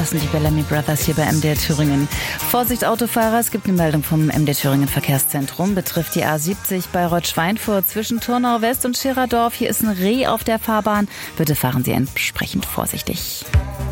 Das sind die Bellamy Brothers hier bei MDR Thüringen. Vorsicht Autofahrer, es gibt eine Meldung vom MDR Thüringen Verkehrszentrum. Betrifft die A70 bei Rottschweinfurt zwischen Turnau West und Schirerdorf. Hier ist ein Reh auf der Fahrbahn. Bitte fahren Sie entsprechend vorsichtig.